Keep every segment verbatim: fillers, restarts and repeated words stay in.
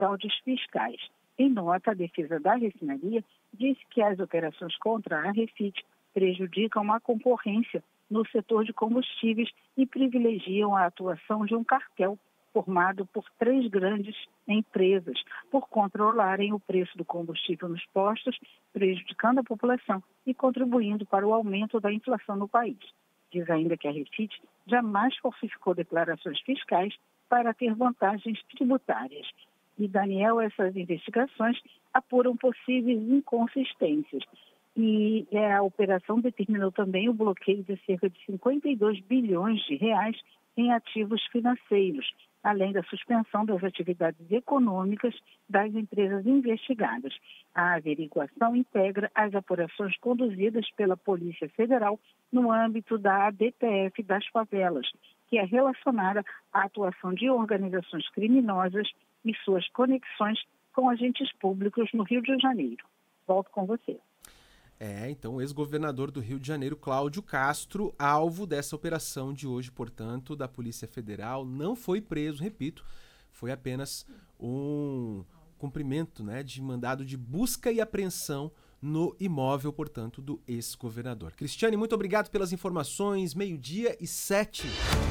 fraudes fiscais. Em nota, a defesa da refinaria disse que as operações contra a Refit prejudicam a concorrência no setor de combustíveis e privilegiam a atuação de um cartel formado por três grandes empresas por controlarem o preço do combustível nos postos, prejudicando a população e contribuindo para o aumento da inflação no país. Diz ainda que a Refit jamais falsificou declarações fiscais para ter vantagens tributárias. E, Daniel, essas investigações apuram possíveis inconsistências. E a operação determinou também o bloqueio de cerca de cinquenta e dois bilhões de reais em ativos financeiros, além da suspensão das atividades econômicas das empresas investigadas. A averiguação integra as apurações conduzidas pela Polícia Federal no âmbito da A D P F das favelas, que é relacionada à atuação de organizações criminosas e suas conexões com agentes públicos no Rio de Janeiro. Volto com você. É, então o ex-governador do Rio de Janeiro, Cláudio Castro, alvo dessa operação de hoje, portanto, da Polícia Federal, não foi preso, repito, foi apenas um cumprimento, né, de mandado de busca e apreensão no imóvel, portanto, do ex-governador. Cristiane, muito obrigado pelas informações, meio-dia e sete.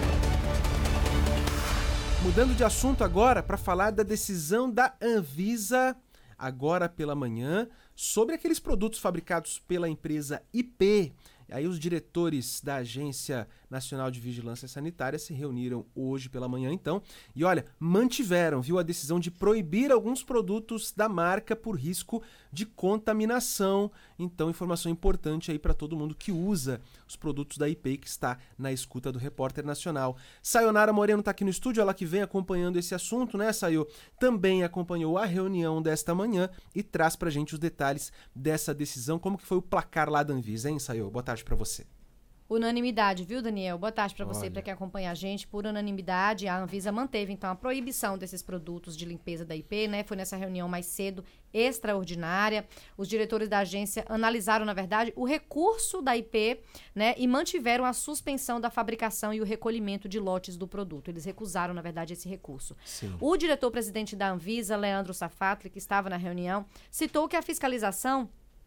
Mudando de assunto agora para falar da decisão da Anvisa, agora pela manhã, sobre aqueles produtos fabricados pela empresa I P. Aí os diretores da Agência Nacional de Vigilância Sanitária se reuniram hoje pela manhã, então, e olha, mantiveram, viu, a decisão de proibir alguns produtos da marca por risco de contaminação. Então, informação importante aí para todo mundo que usa os produtos da I P, que está na escuta do Repórter Nacional. Sayonara Moreno está aqui no estúdio, ela que vem acompanhando esse assunto, né, Sayo? Também acompanhou a reunião desta manhã e traz pra gente os detalhes dessa decisão. Como que foi o placar lá da Anvisa, hein, Sayo? Boa tarde para você. Unanimidade, viu, Daniel? Boa tarde para você, Olha. para quem acompanha a gente. Por unanimidade, a Anvisa manteve, então, a proibição desses produtos de limpeza da I P, né? Foi nessa reunião mais cedo, extraordinária. Os diretores da agência analisaram, na verdade, o recurso da I P, né? E mantiveram a suspensão da fabricação e o recolhimento de lotes do produto. Eles recusaram, na verdade, esse recurso. Sim. O diretor-presidente da Anvisa, Leandro Safatli, que estava na reunião, citou que a fiscalização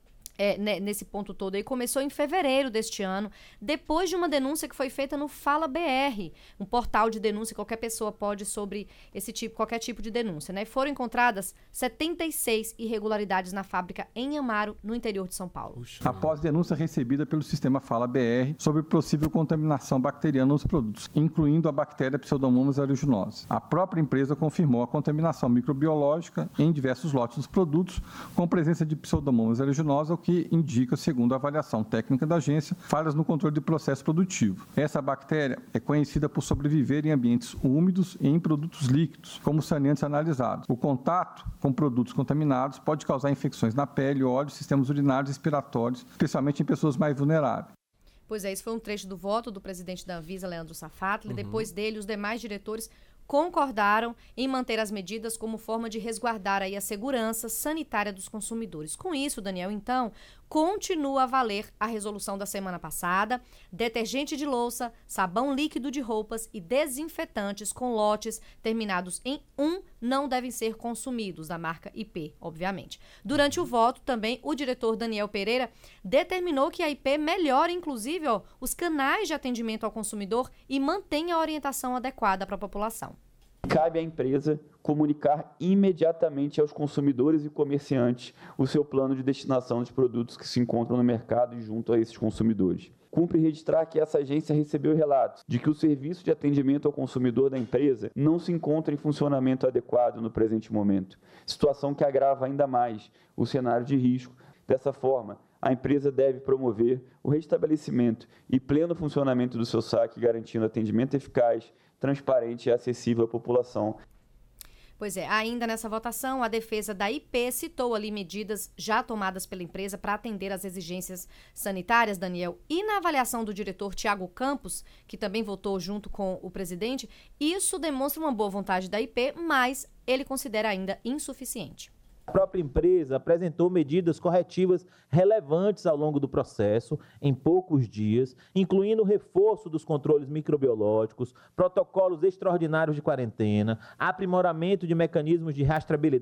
É, nesse ponto todo aí, começou em fevereiro deste ano, depois de uma denúncia que foi feita no Fala B R, um portal de denúncia, qualquer pessoa pode sobre esse tipo, qualquer tipo de denúncia, né? Foram encontradas setenta e seis irregularidades na fábrica em Amaro, no interior de São Paulo. Puxa. Após denúncia recebida pelo sistema Fala B R sobre possível contaminação bacteriana nos produtos, incluindo a bactéria Pseudomonas aeruginosa. A própria empresa confirmou a contaminação microbiológica em diversos lotes dos produtos, com presença de Pseudomonas aeruginosa, o que indica, segundo a avaliação técnica da agência, falhas no controle do processo produtivo. Essa bactéria é conhecida por sobreviver em ambientes úmidos e em produtos líquidos, como saneantes analisados. O contato com produtos contaminados pode causar infecções na pele, olhos, sistemas urinários e respiratórios, especialmente em pessoas mais vulneráveis. Pois é, esse foi um trecho do voto do presidente da Anvisa, Leandro Safatli. Uhum. Depois dele, os demais diretores concordaram em manter as medidas como forma de resguardar aí a segurança sanitária dos consumidores. Com isso, Daniel, então, continua a valer a resolução da semana passada: detergente de louça, sabão líquido de roupas e desinfetantes com lotes terminados em um não devem ser consumidos, da marca I P, obviamente. Durante o voto, também, o diretor Daniel Pereira determinou que a I P melhore, inclusive, ó, os canais de atendimento ao consumidor e mantenha a orientação adequada para a população. Cabe à empresa comunicar imediatamente aos consumidores e comerciantes o seu plano de destinação dos produtos que se encontram no mercado e junto a esses consumidores. Cumpre registrar que essa agência recebeu relatos de que o serviço de atendimento ao consumidor da empresa não se encontra em funcionamento adequado no presente momento, situação que agrava ainda mais o cenário de risco. Dessa forma, a empresa deve promover o restabelecimento e pleno funcionamento do seu saque, garantindo atendimento eficaz, transparente e acessível à população. Pois é, ainda nessa votação, a defesa da I P citou ali medidas já tomadas pela empresa para atender às exigências sanitárias, Daniel. E na avaliação do diretor Tiago Campos, que também votou junto com o presidente, isso demonstra uma boa vontade da I P, mas ele considera ainda insuficiente. A própria empresa apresentou medidas corretivas relevantes ao longo do processo, em poucos dias, incluindo o reforço dos controles microbiológicos, protocolos extraordinários de quarentena, aprimoramento de mecanismos de rastreabilidade